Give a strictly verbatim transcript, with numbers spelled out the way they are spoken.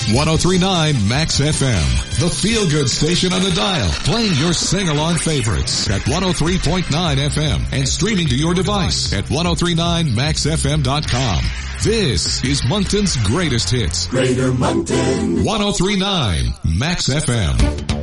one oh three point nine Max F M, the feel-good station on the dial, playing your sing-along favorites at one oh three point nine F M and streaming to your device at ten thirty-nine max f m dot com. This is Moncton's greatest hits. Greater Moncton. one oh three point nine Max F M.